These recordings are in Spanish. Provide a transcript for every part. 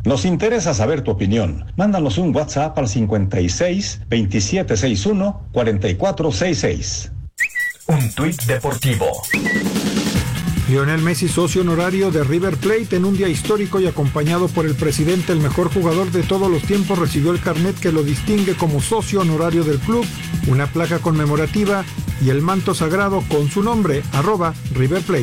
Nos interesa saber tu opinión. Mándanos un WhatsApp al 56 2761 4466. Un tuit deportivo. Lionel Messi, socio honorario de River Plate, en un día histórico y acompañado por el presidente, el mejor jugador de todos los tiempos, recibió el carnet que lo distingue como socio honorario del club, una placa conmemorativa y el manto sagrado con su nombre, @River Plate.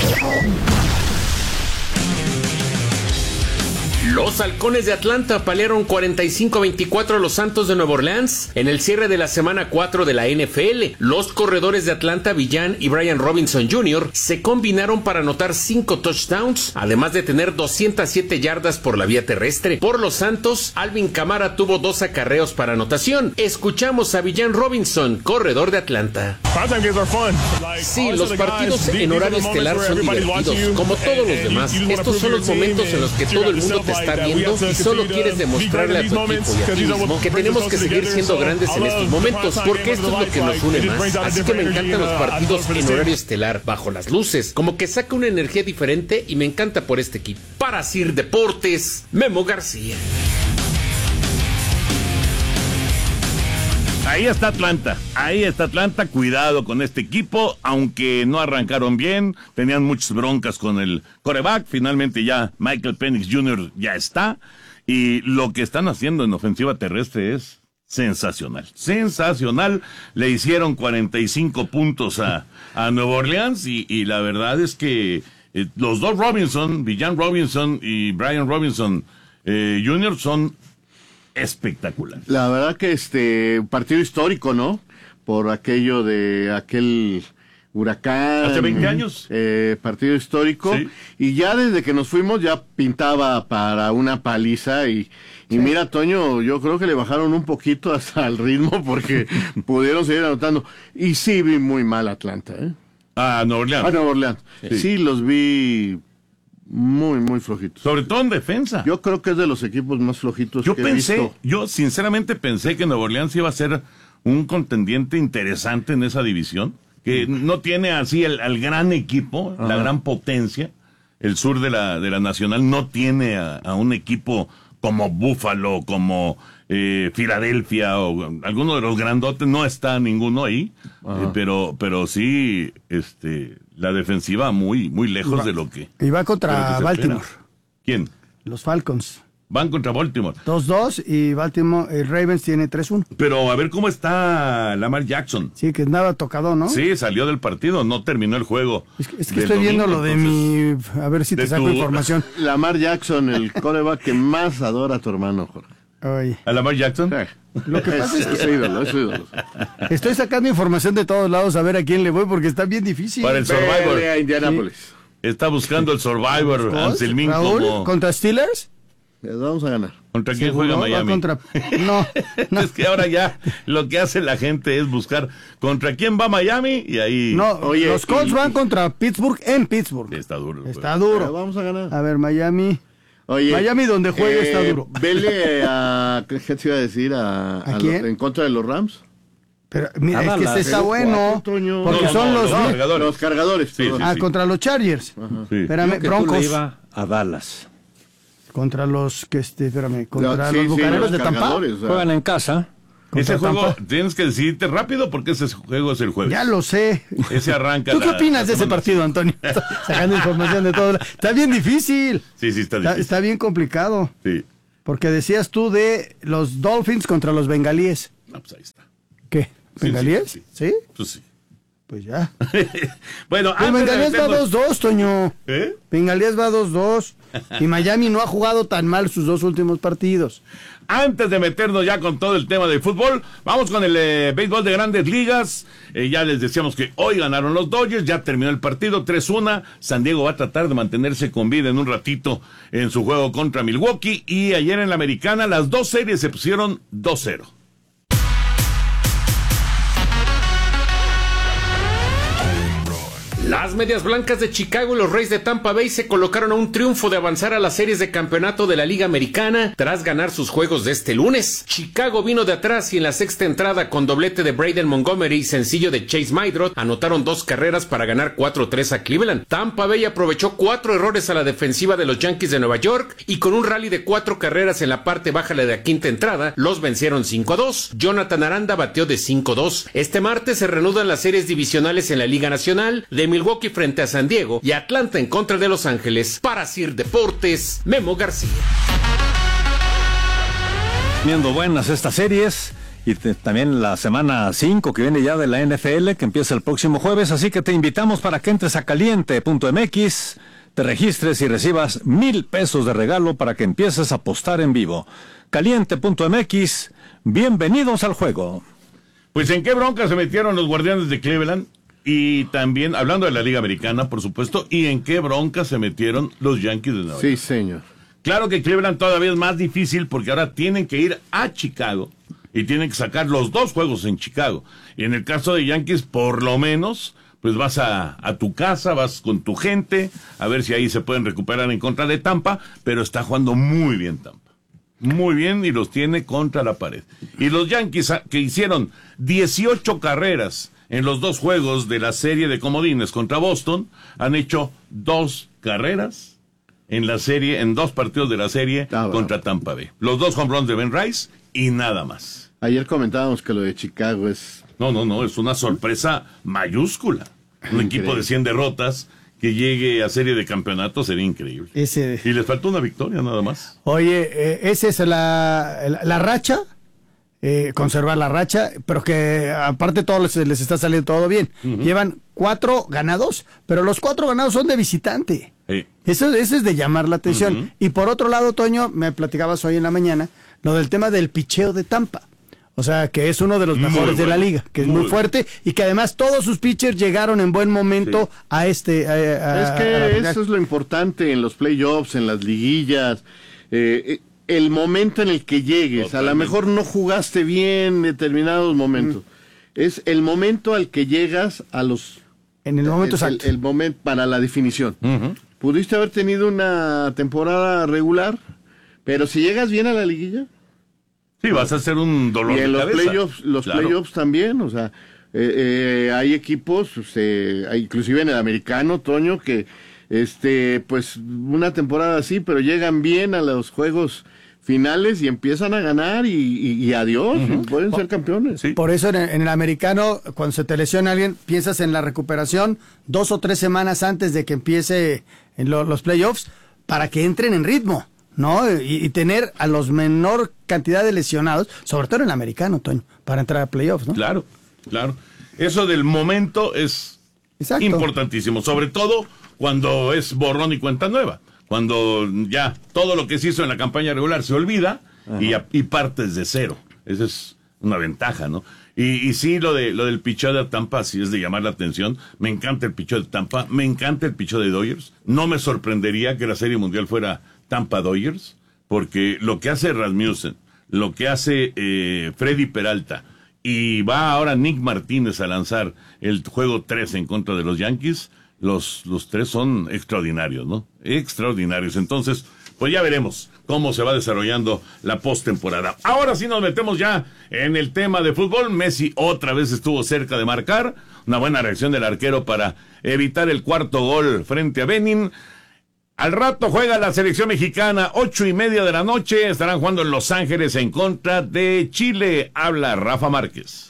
Los Halcones de Atlanta apalearon 45-24 a los Santos de Nueva Orleans en el cierre de la semana 4 de la NFL. Los corredores de Atlanta, Villan y Brian Robinson Jr., se combinaron para anotar 5 touchdowns, además de tener 207 yardas por la vía terrestre. Por los Santos, Alvin Kamara tuvo 2 acarreos para anotación. Escuchamos a Villan Robinson, corredor de Atlanta. Sí, los partidos en horario estelar son divertidos, como todos los demás. Estos son los momentos en los que todo el mundo te está viendo y solo quieres demostrarle a tu equipo y a ti mismo que tenemos que seguir siendo grandes en estos momentos, porque esto es lo que nos une más. Así que me encantan los partidos en horario estelar, bajo las luces, como que saca una energía diferente y me encanta por este equipo. Para Sir Deportes, Memo García. Ahí está Atlanta, cuidado con este equipo, aunque no arrancaron bien, tenían muchas broncas con el quarterback, finalmente ya Michael Penix Jr. ya está, y lo que están haciendo en ofensiva terrestre es sensacional, le hicieron 45 puntos a Nueva Orleans, y la verdad es que los dos Robinson, Villan Robinson y Brian Robinson Jr. son espectacular. La verdad que partido histórico, ¿no? Por aquello de aquel huracán. Hace 20 años. Partido histórico. Sí. Y ya desde que nos fuimos ya pintaba para una paliza y mira, Toño, yo creo que le bajaron un poquito hasta el ritmo porque pudieron seguir anotando. Y sí vi muy mal Atlanta, ¿eh? A Nueva Orleans. Sí, los vi muy, muy flojitos. Sobre todo en defensa. Yo creo que es de los equipos más flojitos que he visto. Yo sinceramente pensé que Nueva Orleans iba a ser un contendiente interesante en esa división, que no tiene así al gran equipo, la gran potencia. El sur de la Nacional no tiene a un equipo como Buffalo, como Filadelfia o alguno de los grandotes, no está ninguno ahí, pero sí, la defensiva muy, muy lejos de lo que... Y va contra Baltimore. ¿Quién? Los Falcons. Van contra Baltimore. 2-2 y Baltimore, Ravens tiene 3-1. Pero a ver cómo está Lamar Jackson. Sí, que nada tocado, ¿no? Sí, salió del partido, no terminó el juego. Es que estoy viendo lo de mi... A ver si te saco información. Lamar Jackson, el quarterback que más adora a tu hermano, Jorge. Oye. ¿A Lamar Jackson? Sí. Lo que pasa es que... Es ídolo. Estoy sacando información de todos lados a ver a quién le voy porque está bien difícil. Para el Survivor. A Indianapolis. Sí. Está buscando el Survivor, Anselmín, Raúl, como... ¿contra Steelers? Les vamos a ganar. ¿Contra quién juega Miami? No. Es que ahora ya lo que hace la gente es buscar contra quién va Miami y ahí... No, oye, los Colts van contra Pittsburgh en Pittsburgh. Está duro. Está duro. Pero vamos a ganar. A ver, Miami... Oye, Miami donde juegue está duro. Vele a... ¿Qué te iba a decir? ¿A quién? En contra de los Rams. Pero mira, es que este está bueno. Porque son los cargadores. Sí, contra los Chargers. Sí. Espérame, Broncos. Iba a Dallas. Contra los contra los Bucaneros de Tampa. Juegan en casa. Ese juego tienes que decidirte rápido porque ese juego es el jueves. Ya lo sé. Ese arranca. ¿Tú qué opinas de ese partido, Antonio? Sacando información de todo. Está bien difícil. Sí, está difícil. Está bien complicado. Sí. Porque decías tú de los Dolphins contra los Bengalíes. No, pues ahí está. ¿Qué? ¿Bengalíes? ¿Sí? Pues sí. Pues ya. Bueno, pues Bengalíes va 2-2, Toño. Bengalíes va 2-2. Y Miami no ha jugado tan mal sus 2 últimos partidos. Antes de meternos ya con todo el tema del fútbol, vamos con el béisbol de Grandes Ligas. Ya les decíamos que hoy ganaron los Dodgers, ya terminó el partido 3-1. San Diego va a tratar de mantenerse con vida en un ratito en su juego contra Milwaukee. Y ayer en la Americana las 2 series se pusieron 2-0. Las Medias Blancas de Chicago y los Rays de Tampa Bay se colocaron a un triunfo de avanzar a las series de campeonato de la Liga Americana tras ganar sus juegos de este lunes. Chicago vino de atrás y en la sexta entrada con doblete de Braden Montgomery y sencillo de Chase Maidrot anotaron 2 carreras para ganar 4-3 a Cleveland. Tampa Bay aprovechó 4 errores a la defensiva de los Yankees de Nueva York y con un rally de 4 carreras en la parte baja de la quinta entrada los vencieron 5-2. Jonathan Aranda bateó de 5-2. Este martes se reanudan las series divisionales en la Liga Nacional de Milwaukee frente a San Diego y Atlanta en contra de Los Ángeles. Para Sir Deportes, Memo García. Viendo buenas estas series y también la semana 5 que viene ya de la NFL que empieza el próximo jueves, así que te invitamos para que entres a caliente.mx, te registres y recibas 1,000 pesos de regalo para que empieces a apostar en vivo. Caliente.mx, bienvenidos al juego. Pues en qué bronca se metieron los Guardianes de Cleveland. Y también, hablando de la Liga Americana, por supuesto, y en qué bronca se metieron los Yankees de Nueva York. Sí, señor. Claro que Cleveland todavía es más difícil porque ahora tienen que ir a Chicago y tienen que sacar los 2 juegos en Chicago. Y en el caso de Yankees, por lo menos, pues vas a tu casa, vas con tu gente, a ver si ahí se pueden recuperar en contra de Tampa, pero está jugando muy bien Tampa. Muy bien, y los tiene contra la pared. Y los Yankees, que hicieron 18 carreras en los 2 juegos de la serie de comodines contra Boston, han hecho 2 carreras en la serie, en 2 partidos de la serie contra Tampa Bay. Los 2 home runs de Ben Rice y nada más. Ayer comentábamos que lo de Chicago es... No, es una sorpresa mayúscula. Un equipo de 100 derrotas que llegue a serie de campeonato sería increíble. Y les faltó una victoria nada más. Oye, esa es la racha. Conservar la racha, pero que aparte todo les está saliendo todo bien. Llevan 4 ganados, pero los 4 ganados son de visitante. Eso es de llamar la atención. Y por otro lado, Toño, me platicabas hoy en la mañana lo del tema del picheo de Tampa. O sea, que es uno de los mejores de la liga, que es muy fuerte y que además todos sus pitchers llegaron en buen momento a es que eso es lo importante en los playoffs, en las liguillas. El momento en el que llegues. Totalmente. A lo mejor no jugaste bien en determinados momentos. Es el momento al que llegas a los... En el momento exacto. El momento para la definición. Pudiste haber tenido una temporada regular, pero si llegas bien a la liguilla... Sí, vas a hacer un dolor de cabeza. Y en los playoffs también, o sea, hay equipos, inclusive en el americano, Toño, que pues una temporada así, pero llegan bien a los juegos finales y empiezan a ganar y adiós, pueden ser campeones. Sí. Por eso en el americano, cuando se te lesiona alguien, piensas en la recuperación 2 o 3 semanas antes de que empiece en los playoffs para que entren en ritmo, ¿no? Y tener a los menor cantidad de lesionados, sobre todo en el americano, Toño, para entrar a playoffs, ¿no? Claro. Eso del momento es importantísimo, sobre todo cuando es borrón y cuenta nueva. Cuando ya todo lo que se hizo en la campaña regular se olvida y partes de cero. Esa es una ventaja, ¿no? Y sí, lo del picheo de Tampa sí es de llamar la atención. Me encanta el picheo de Tampa, me encanta el picheo de Dodgers. No me sorprendería que la Serie Mundial fuera Tampa Dodgers, porque lo que hace Rasmussen, lo que hace Freddy Peralta, y va ahora Nick Martínez a lanzar el juego 3 en contra de los Yankees. Los 3 son extraordinarios, ¿no? Extraordinarios. Entonces, pues ya veremos cómo se va desarrollando la postemporada. Ahora sí nos metemos ya en el tema de fútbol. Messi otra vez estuvo cerca de marcar. Una buena reacción del arquero para evitar el 4º gol frente a Benin. Al rato juega la selección mexicana, 8:30 de la noche. Estarán jugando en Los Ángeles en contra de Chile. Habla Rafa Márquez.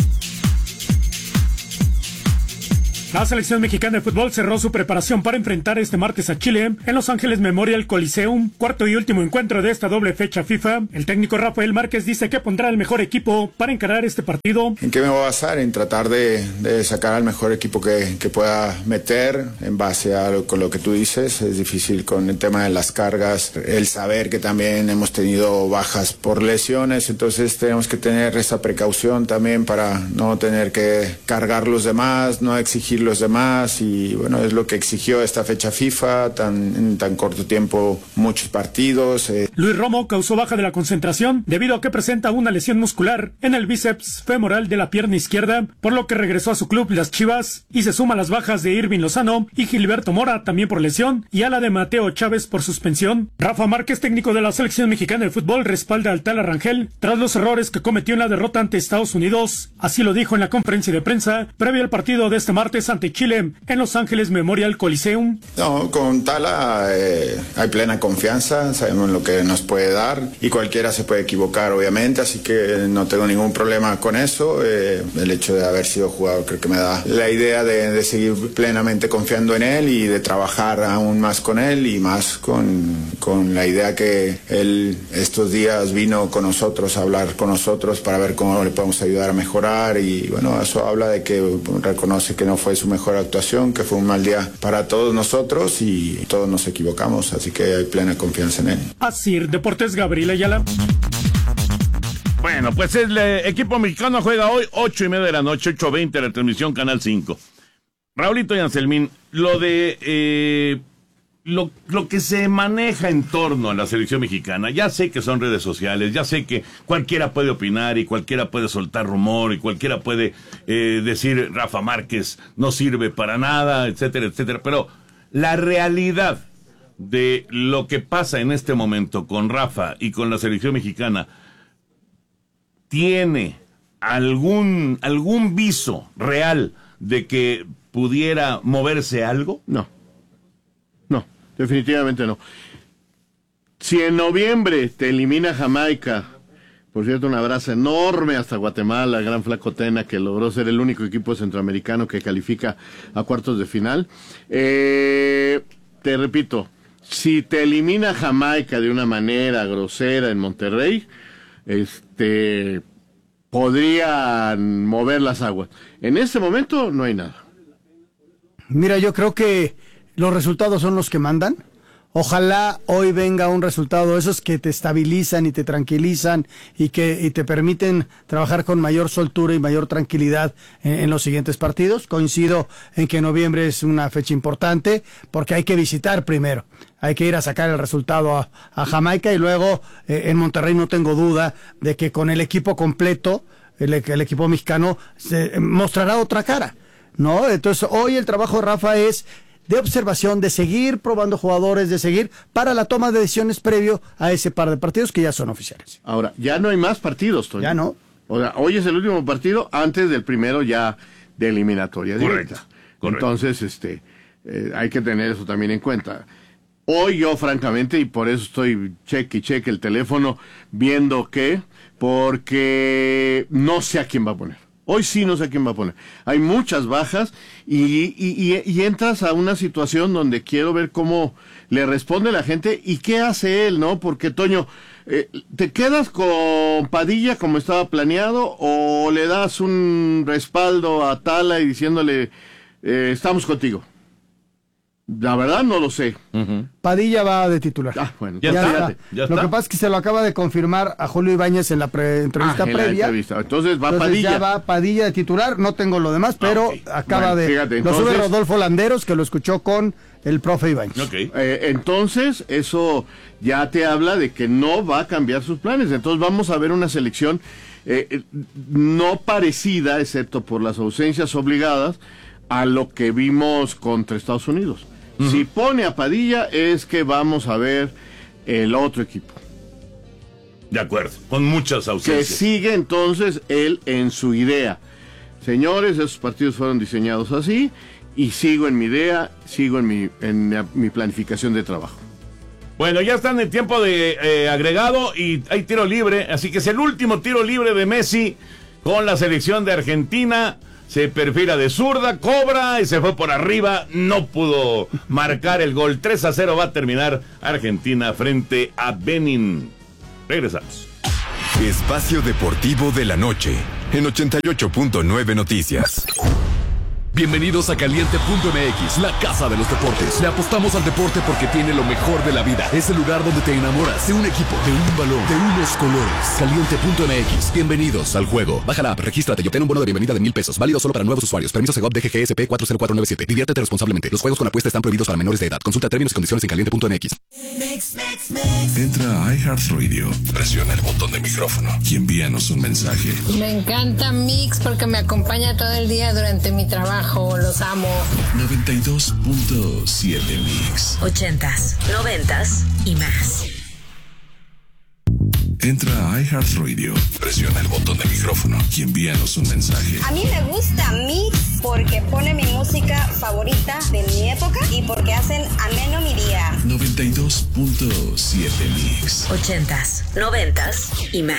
La selección mexicana de fútbol cerró su preparación para enfrentar este martes a Chile en Los Ángeles Memorial Coliseum, 4º y último encuentro de esta doble fecha FIFA. El técnico Rafael Márquez dice que pondrá el mejor equipo para encarar este partido. ¿En qué me voy a basar? En tratar de sacar al mejor equipo que pueda meter en base a con lo que tú dices. Es difícil con el tema de las cargas, el saber que también hemos tenido bajas por lesiones, entonces tenemos que tener esa precaución también para no tener que cargar los demás, no exigir los demás y bueno, es lo que exigió esta fecha FIFA, en tan corto tiempo, muchos partidos. Luis Romo causó baja de la concentración debido a que presenta una lesión muscular en el bíceps femoral de la pierna izquierda, por lo que regresó a su club, las Chivas, y se suma a las bajas de Irving Lozano y Gilberto Mora, también por lesión, y a la de Mateo Chávez por suspensión. Rafa Márquez, técnico de la selección mexicana de fútbol, respalda al Tala Rangel tras los errores que cometió en la derrota ante Estados Unidos. Así lo dijo en la conferencia de prensa previo al partido de este martes ante Chile en Los Ángeles Memorial Coliseum. No, con Tala hay plena confianza, sabemos lo que nos puede dar y cualquiera se puede equivocar, obviamente, así que no tengo ningún problema con eso. El hecho de haber sido jugador creo que me da la idea de seguir plenamente confiando en él y de trabajar aún más con él y más con la idea que él estos días vino con nosotros a hablar con nosotros para ver cómo le podemos ayudar a mejorar y bueno, eso habla de que reconoce que no fue su mejor actuación, que fue un mal día para todos nosotros y todos nos equivocamos, así que hay plena confianza en él. Asir Deportes, Gabriel Ayala. Bueno, pues el equipo mexicano juega hoy 8:30 de la noche, 8:20 la transmisión Canal 5. Raulito y Anselmín, lo de lo que se maneja en torno a la selección mexicana, ya sé que son redes sociales, ya sé que cualquiera puede opinar y cualquiera puede soltar rumor y cualquiera puede decir Rafa Márquez no sirve para nada, etcétera, etcétera, pero la realidad de lo que pasa en este momento con Rafa y con la selección mexicana, ¿tiene algún viso real de que pudiera moverse algo? No, definitivamente no. Si en noviembre te elimina Jamaica, por cierto, un abrazo enorme hasta Guatemala, gran Flaco Tena, que logró ser el único equipo centroamericano que califica a cuartos de final. Te repito, si te elimina Jamaica de una manera grosera en Monterrey, podrían mover las aguas. En este momento no hay nada. Mira, yo creo que los resultados son los que mandan. Ojalá hoy venga un resultado de esos que te estabilizan y te tranquilizan y te permiten trabajar con mayor soltura y mayor tranquilidad en los siguientes partidos. Coincido en que noviembre es una fecha importante porque hay que visitar primero. Hay que ir a sacar el resultado a Jamaica y luego en Monterrey no tengo duda de que con el equipo completo, el equipo mexicano se mostrará otra cara, ¿no? Entonces hoy el trabajo de Rafa es de observación, de seguir probando jugadores, de seguir para la toma de decisiones previo a ese par de partidos que ya son oficiales. Ahora, ya no hay más partidos, Toño. Ya no. O sea, hoy es el último partido antes del primero ya de eliminatoria directa. Correcto. Entonces, hay que tener eso también en cuenta. Hoy yo, francamente, y por eso estoy cheque el teléfono, viendo porque no sé a quién va a poner. Hoy sí no sé a quién va a poner. Hay muchas bajas y entras a una situación donde quiero ver cómo le responde la gente y qué hace él, ¿no? Porque, Toño, ¿te quedas con Padilla como estaba planeado o le das un respaldo a Tala y diciéndole estamos contigo? La verdad no lo sé. Uh-huh. Padilla va de titular. Bueno, ya está. Lo que pasa es que se lo acaba de confirmar a Julio Ibáñez en la entrevista previa. Entonces Padilla. Ya va Padilla de titular, no tengo lo demás, pero lo sube Rodolfo Landeros, que lo escuchó con el profe Ibáñez. Okay. Entonces, eso ya te habla de que no va a cambiar sus planes. Entonces vamos a ver una selección no parecida, excepto por las ausencias obligadas, a lo que vimos contra Estados Unidos. Uh-huh. Si pone a Padilla es que vamos a ver el otro equipo. De acuerdo, con muchas ausencias. Que sigue entonces él en su idea. Señores, esos partidos fueron diseñados así y sigo en mi idea, sigo en mi planificación de trabajo. Bueno, ya está en el tiempo de agregado y hay tiro libre, así que es el último tiro libre de Messi con la selección de Argentina. Se perfila de zurda, cobra y se fue por arriba, no pudo marcar el gol. 3-0 va a terminar Argentina frente a Benin. Regresamos. Espacio Deportivo de la Noche en 88.9 Noticias. Bienvenidos a Caliente.mx, la casa de los deportes. Le apostamos al deporte porque tiene lo mejor de la vida. Es el lugar donde te enamoras de un equipo, de un balón, de unos colores. Caliente.mx. Bienvenidos al juego. Baja la app, regístrate y obtén un bono de bienvenida de $1,000. Válido solo para nuevos usuarios. Permiso Segov DGGSP 40497. Diviértete responsablemente. Los juegos con apuesta están prohibidos para menores de edad. Consulta términos y condiciones en Caliente.mx. Entra a iHeartRadio, presiona el botón de micrófono y envíanos un mensaje. Me encanta Mix porque me acompaña todo el día durante mi trabajo. Los amo. 92.7 Mix. 80s, 90s y más. Entra a iHeartRadio, presiona el botón de micrófono y envíanos un mensaje. A mí me gusta Mix porque pone mi música favorita de mi época y porque hacen ameno mi día. 92.7 Mix. 80s, 90s y más.